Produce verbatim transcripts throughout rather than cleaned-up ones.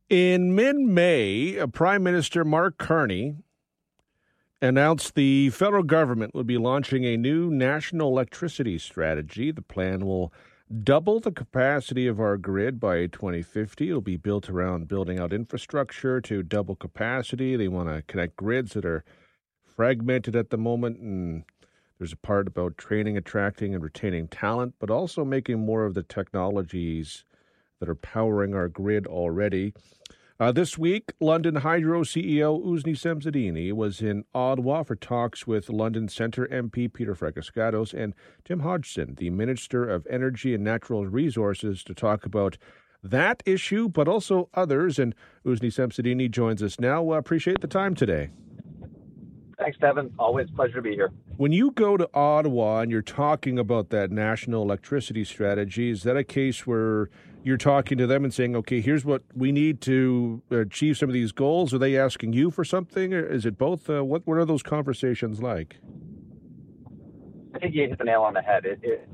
In mid-May, Prime Minister Mark Carney announced the federal government would be launching a new national electricity strategy. The plan will double the capacity of our grid by twenty fifty. It'll be built around building out infrastructure to double capacity. They want to connect grids that are fragmented at the moment, and there's a part about training, attracting, and retaining talent, but also making more of the technologies that are powering our grid already. Uh, this week, London Hydro C E O Uzni Semzadini was in Ottawa for talks with London Centre M P Peter Fragaskatos and Tim Hodgson, the Minister of Energy and Natural Resources, to talk about that issue, but also others. And Uzni Semzadini joins us now. Uh, appreciate the time today. Thanks, Devin. Always a pleasure to be here. When you go to Ottawa and you're talking about that national electricity strategy, is that a case where you're talking to them and saying, okay, here's what we need to achieve some of these goals? Are they asking you for something, or is it both? Uh, what, what are those conversations like? I think you hit the nail on the head. It, it,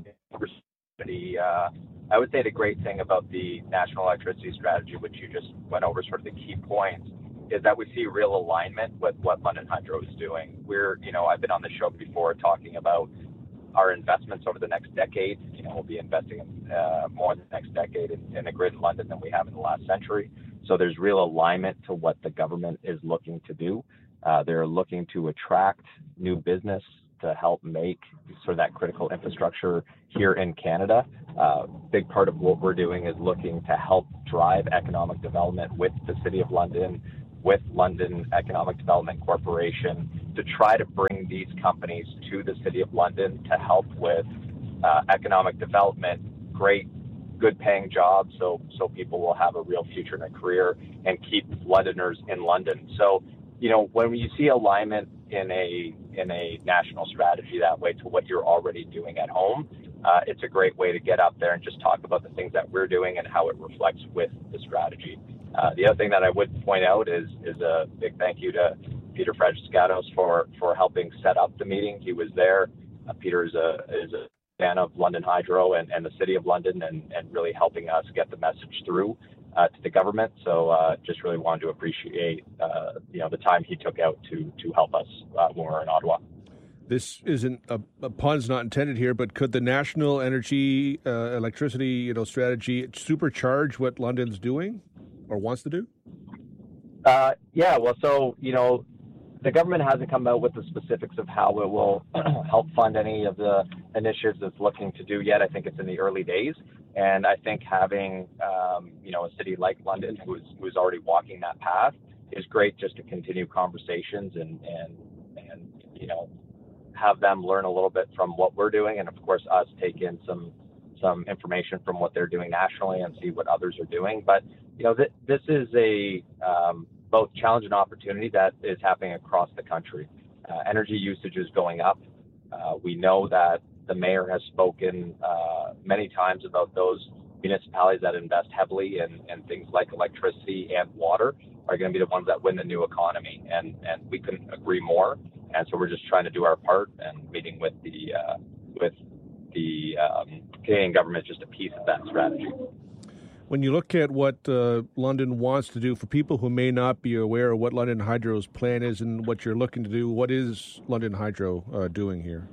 it, uh, I would say the great thing about the national electricity strategy, which you just went over sort of the key points, is that we see real alignment with what London Hydro is doing. We're, you know, I've been on the show before talking about our investments over the next decade. You know, we'll be investing in, uh, more in the next decade in, in the grid in London than we have in the last century. So there's real alignment to what the government is looking to do. Uh, they're looking to attract new business to help make sort of that critical infrastructure here in Canada. Uh, big part of what we're doing is looking to help drive economic development with the City of London, with London Economic Development Corporation, to try to bring these companies to the City of London to help with uh, economic development, great, good paying jobs, so so people will have a real future and a career, and keep Londoners in London. So, you know, when you see alignment in a in a national strategy that way to what you're already doing at home, uh, it's a great way to get up there and just talk about the things that we're doing and how it reflects with the strategy. Uh, the other thing that I would point out is is a big thank you to Peter Fragaskatos for, for helping set up the meeting. He was there. Uh, Peter is a is a fan of London Hydro and, and the City of London, and, and really helping us get the message through uh, to the government. So uh, just really wanted to appreciate uh, you know the time he took out to to help us uh, when we were in Ottawa. This isn't a, a pun's not intended here, but could the national energy uh, electricity you know strategy supercharge what London's doing or wants to do? Uh, yeah, well, so, you know, the government hasn't come out with the specifics of how it will help fund any of the initiatives it's looking to do yet. I think it's in the early days. And I think having, um, you know, a city like London who's, who's already walking that path is great, just to continue conversations and, and, and, you know, have them learn a little bit from what we're doing. And of course, us take in some some information from what they're doing nationally and see what others are doing. But, you know, th- this is a um, both challenge and opportunity that is happening across the country. Uh, energy usage is going up. Uh, we know that the mayor has spoken uh, many times about those municipalities that invest heavily in, in things like electricity and water are going to be the ones that win the new economy. And, and we couldn't agree more. And so we're just trying to do our part, and meeting with the uh, with the um, Canadian government is just a piece of that strategy. When you look at what uh, London wants to do, for people who may not be aware of what London Hydro's plan is and what you're looking to do, what is London Hydro uh, doing here?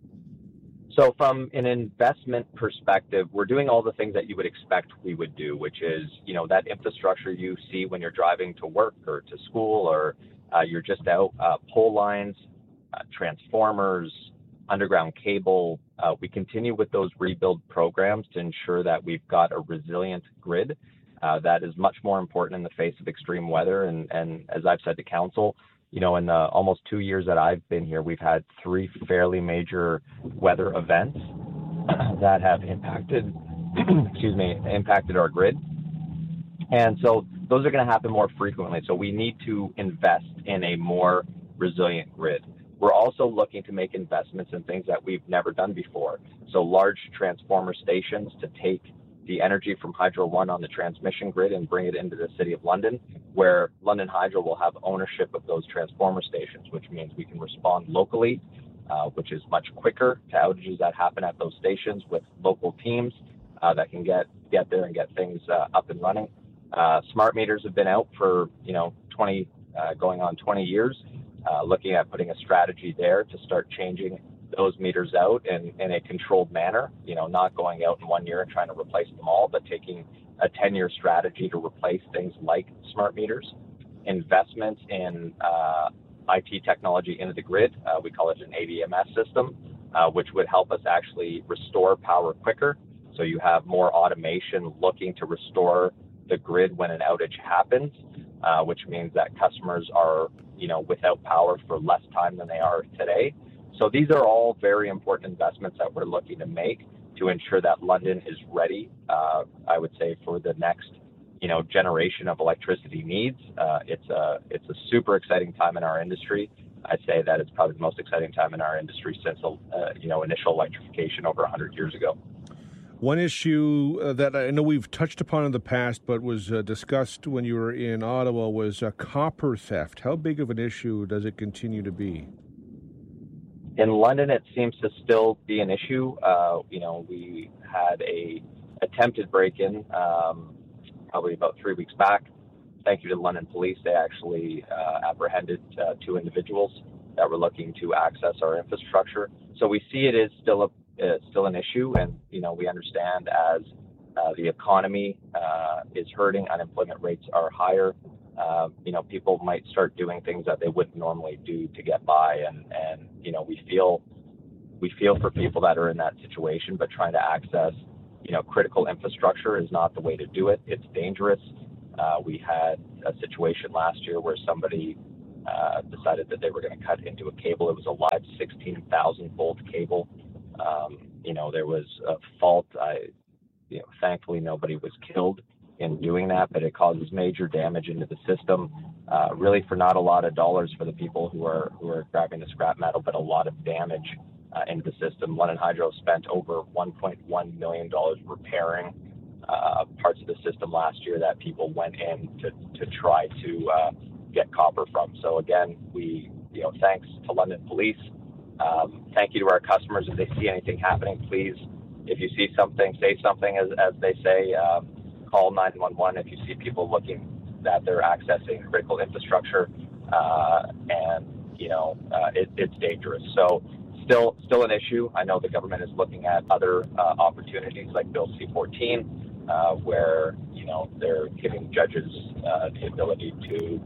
So from an investment perspective, we're doing all the things that you would expect we would do, which is, you know, that infrastructure you see when you're driving to work or to school, or uh, you're just out, uh, pole lines, uh, transformers, underground cable. Uh, we continue with those rebuild programs to ensure that we've got a resilient grid. Uh, that is much more important in the face of extreme weather. And, and as I've said to council, you know, in the almost two years that I've been here, we've had three fairly major weather events that have impacted, excuse me, impacted our grid. And so those are going to happen more frequently. So we need to invest in a more resilient grid. We're also looking to make investments in things that we've never done before. So large transformer stations to take the energy from Hydro One on the transmission grid and bring it into the City of London, where London Hydro will have ownership of those transformer stations, which means we can respond locally, uh, which is much quicker to outages that happen at those stations with local teams uh, that can get, get there and get things uh, up and running. Uh, smart meters have been out for, you know, twenty, uh, going on twenty years, uh, looking at putting a strategy there to start changing those meters out in, in a controlled manner, you know, not going out in one year and trying to replace them all, but taking a ten-year strategy to replace things like smart meters. Investments in uh, I T technology into the grid, uh, we call it an A D M S system, uh, which would help us actually restore power quicker. So you have more automation looking to restore the grid when an outage happens, uh, which means that customers are, you know, without power for less time than they are today. So these are all very important investments that we're looking to make to ensure that London is ready, uh, I would say, for the next, you know, generation of electricity needs. Uh, it's a it's a super exciting time in our industry. I'd say that it's probably the most exciting time in our industry since, uh, you know, initial electrification over one hundred years ago. One issue uh, that I know we've touched upon in the past, but was uh, discussed when you were in Ottawa, was uh, copper theft. How big of an issue does it continue to be? In London, it seems to still be an issue. Uh, you know, we had a attempted break-in um, probably about three weeks back. Thank you to the London Police. They actually uh, apprehended uh, two individuals that were looking to access our infrastructure. So we see it is still a uh, still an issue, and you know we understand as uh, the economy uh, is hurting, unemployment rates are higher. Uh, you know, people might start doing things that they wouldn't normally do to get by, and and you know we feel we feel for people that are in that situation, but trying to access you know critical infrastructure is not the way to do it. It's dangerous. Uh, we had a situation last year where somebody uh, decided that they were going to cut into a cable. It was a live sixteen thousand volt cable. Um, you know, there was a fault. I, you know, thankfully nobody was killed in doing that, but it causes major damage into the system. Uh, really, for not a lot of dollars for the people who are who are grabbing the scrap metal, but a lot of damage uh, into the system. London Hydro spent over one point one million dollars repairing uh, parts of the system last year that people went in to to try to uh, get copper from. So again, we, you know, thanks to London Police. Um, thank you to our customers. If they see anything happening, please, if you see something, say something, as, as they say. Um, call nine one one if you see people looking that they're accessing critical infrastructure, uh, and, you know, uh, it, it's dangerous. So still still an issue. I know the government is looking at other uh, opportunities like Bill C fourteen, uh, where, you know, they're giving judges uh, the ability to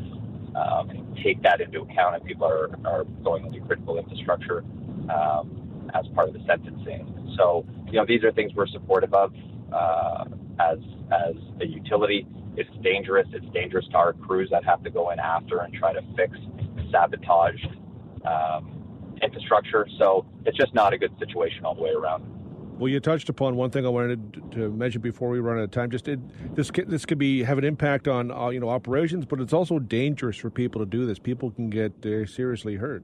Um, take that into account if people are, are going into critical infrastructure um, as part of the sentencing. So, you know, these are things we're supportive of uh, as as a utility. It's dangerous. It's dangerous to our crews that have to go in after and try to fix sabotaged um, infrastructure. So it's just not a good situation all the way around. Well, you touched upon one thing I wanted to mention before we run out of time. Just it, this this could be have an impact on uh, you know operations, but it's also dangerous for people to do this. People can get uh, seriously hurt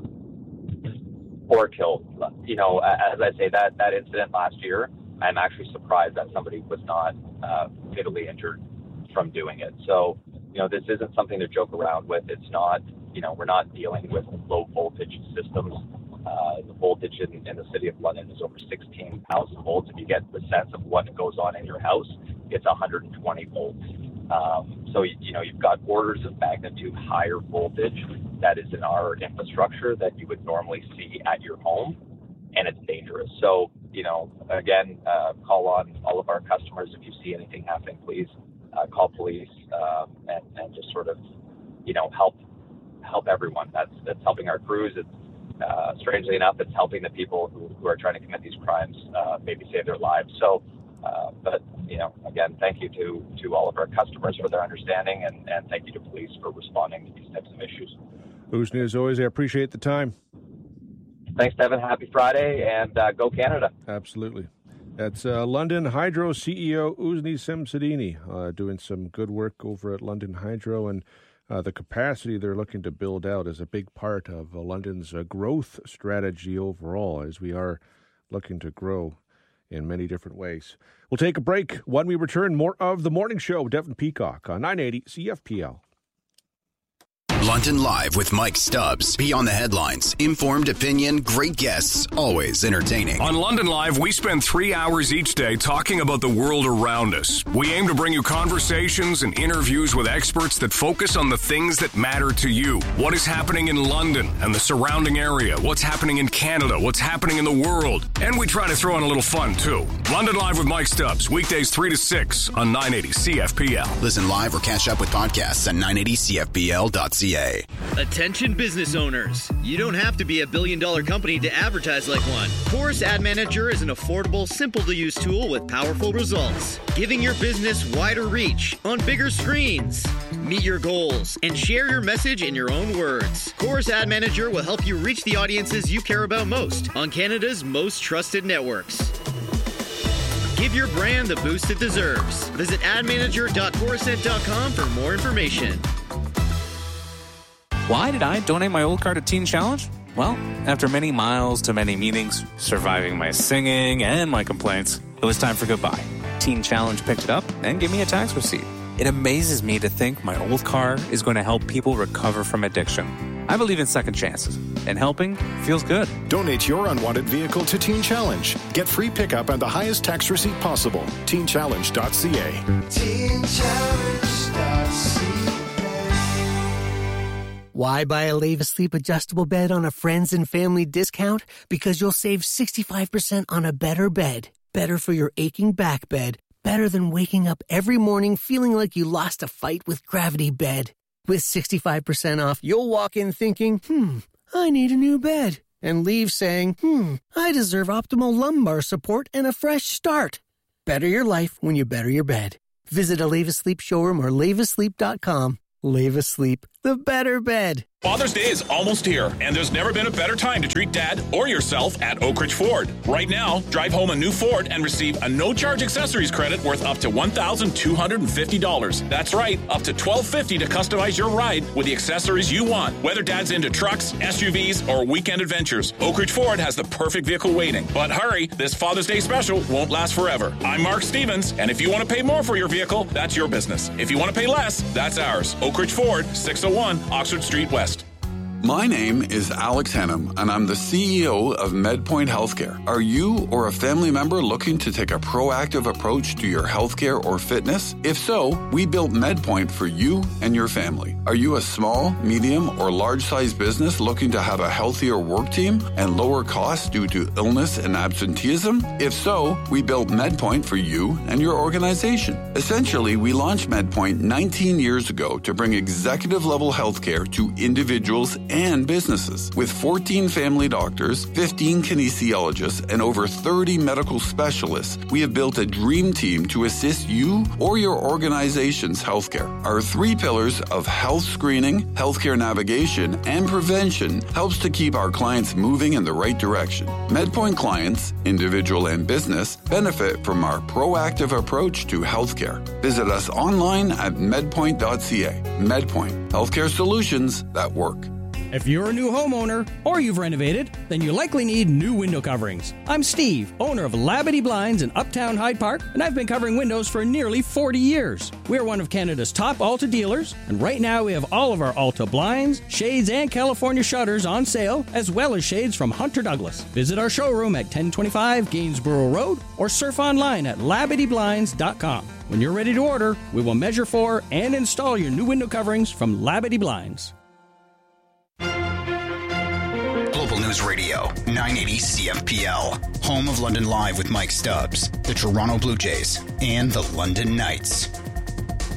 or killed. You know, as I say, that that incident last year, I'm actually surprised that somebody was not uh, fatally injured from doing it. So, you know, this isn't something to joke around with. It's not, you know, we're not dealing with low voltage systems. Uh, the voltage in, in the city of London is over sixteen thousand volts. If you get the sense of what goes on in your house, it's one hundred twenty volts. Um, so, you, you know, you've got orders of magnitude higher voltage that is in our infrastructure that you would normally see at your home, and it's dangerous. So, you know, again, uh, call on all of our customers. If you see anything happening, please uh, call police um, and, and just sort of, you know, help help everyone. That's, that's helping our crews. It's, Uh, strangely enough, it's helping the people who, who are trying to commit these crimes uh, maybe save their lives. So, uh, but, you know, again, thank you to, to all of our customers for their understanding, and, and thank you to police for responding to these types of issues. Ousni, as always, I appreciate the time. Thanks, Devin. Happy Friday, and uh, go Canada. Absolutely. That's uh, London Hydro C E O Ousni Semsadini uh, doing some good work over at London Hydro, and Uh, the capacity they're looking to build out is a big part of uh, London's uh, growth strategy overall, as we are looking to grow in many different ways. We'll take a break. When we return, more of The Morning Show, Devin Peacock on nine eighty C F P L. London Live with Mike Stubbs. Beyond the headlines, informed opinion, great guests, always entertaining. On London Live, we spend three hours each day talking about the world around us. We aim to bring you conversations and interviews with experts that focus on the things that matter to you. What is happening in London and the surrounding area? What's happening in Canada? What's happening in the world? And we try to throw in a little fun, too. London Live with Mike Stubbs, weekdays three to six on nine eighty C F P L. Listen live or catch up with podcasts at nine eighty C F P L dot C A. Attention business owners. You don't have to be a billion dollar company to advertise like one. Chorus Ad Manager is an affordable, simple to use tool with powerful results, giving your business wider reach on bigger screens. Meet your goals and share your message in your own words. Chorus Ad Manager will help you reach the audiences you care about most on Canada's most trusted networks. Give your brand the boost it deserves. Visit ad manager dot chorused dot com for more information. Why did I donate my old car to Teen Challenge? Well, after many miles to many meetings, surviving my singing and my complaints, it was time for goodbye. Teen Challenge picked it up and gave me a tax receipt. It amazes me to think my old car is going to help people recover from addiction. I believe in second chances, and helping feels good. Donate your unwanted vehicle to Teen Challenge. Get free pickup and the highest tax receipt possible. teen challenge dot c a. teen challenge dot c a. Why buy a Leva Sleep adjustable bed on a friends and family discount? Because you'll save sixty-five percent on a better bed. Better for your aching back bed. Better than waking up every morning feeling like you lost a fight with Gravity Bed. With sixty-five percent off, you'll walk in thinking, hmm, I need a new bed. And leave saying, hmm, I deserve optimal lumbar support and a fresh start. Better your life when you better your bed. Visit a Leva Sleep showroom or leva sleep dot com. Leva Sleep, the better bed. Father's Day is almost here, and there's never been a better time to treat Dad or yourself at Oak Ridge Ford. Right now, drive home a new Ford and receive a no-charge accessories credit worth up to one thousand two hundred fifty dollars. That's right, up to twelve fifty to customize your ride with the accessories you want. Whether Dad's into trucks, S U Vs, or weekend adventures, Oak Ridge Ford has the perfect vehicle waiting. But hurry, this Father's Day special won't last forever. I'm Mark Stevens, and if you want to pay more for your vehicle, that's your business. If you want to pay less, that's ours. Oak Ridge Ford, six oh one Oxford Street West. My name is Alex Hennum, and I'm the C E O of MedPoint Healthcare. Are you or a family member looking to take a proactive approach to your healthcare or fitness? If so, we built MedPoint for you and your family. Are you a small, medium, or large-sized business looking to have a healthier work team and lower costs due to illness and absenteeism? If so, we built MedPoint for you and your organization. Essentially, we launched MedPoint nineteen years ago to bring executive-level healthcare to individuals and businesses. With fourteen family doctors, fifteen kinesiologists, and over thirty medical specialists, we have built a dream team to assist you or your organization's healthcare. Our three pillars of health screening, healthcare navigation, and prevention helps to keep our clients moving in the right direction. MedPoint clients, individual and business, benefit from our proactive approach to healthcare. Visit us online at medpoint dot c a. MedPoint, healthcare solutions that work. If you're a new homeowner or you've renovated, then you likely need new window coverings. I'm Steve, owner of Labadee Blinds in Uptown Hyde Park, and I've been covering windows for nearly forty years. We're one of Canada's top Alta dealers, and right now we have all of our Alta blinds, shades, and California shutters on sale, as well as shades from Hunter Douglas. Visit our showroom at ten twenty-five Gainsborough Road or surf online at labadee blinds dot com. When you're ready to order, we will measure for and install your new window coverings from Labadee Blinds. Global News Radio, nine eighty C F P L, home of London Live with Mike Stubbs, the Toronto Blue Jays, and the London Knights.